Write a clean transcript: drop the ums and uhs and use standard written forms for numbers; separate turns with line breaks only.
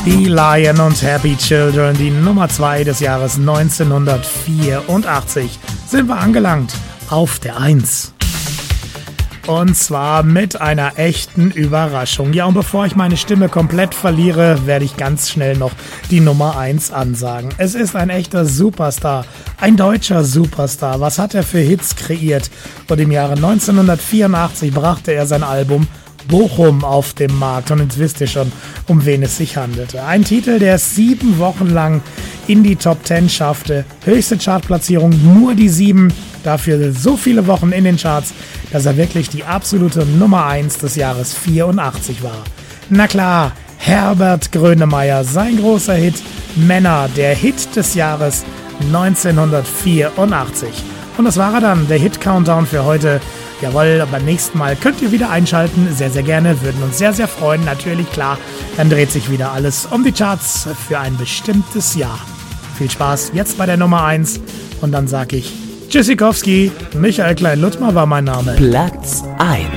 Die Lion und Happy Children, die Nummer 2 des Jahres 1984, sind wir angelangt auf der 1. Und zwar mit einer echten Überraschung. Ja, und bevor ich meine Stimme komplett verliere, werde ich ganz schnell noch die Nummer 1 ansagen. Es ist ein echter Superstar, ein deutscher Superstar. Was hat er für Hits kreiert? Und im Jahre 1984 brachte er sein Album Bochum auf dem Markt und jetzt wisst ihr schon, um wen es sich handelte. Ein Titel, der es 7 Wochen lang in die Top 10 schaffte. Höchste Chartplatzierung, nur die 7. Dafür so viele Wochen in den Charts, dass er wirklich die absolute Nummer 1 des Jahres 84 war. Na klar, Herbert Grönemeyer, sein großer Hit Männer, der Hit des Jahres 1984. Und das war er dann, der Hit-Countdown für heute. Jawohl, beim nächsten Mal könnt ihr wieder einschalten, sehr, sehr gerne, würden uns sehr, sehr freuen, natürlich, klar, dann dreht sich wieder alles um die Charts für ein bestimmtes Jahr. Viel Spaß jetzt bei der Nummer 1 und dann sag ich Tschüssikowski, Michael Klein-Luttmer war mein Name.
Platz 1.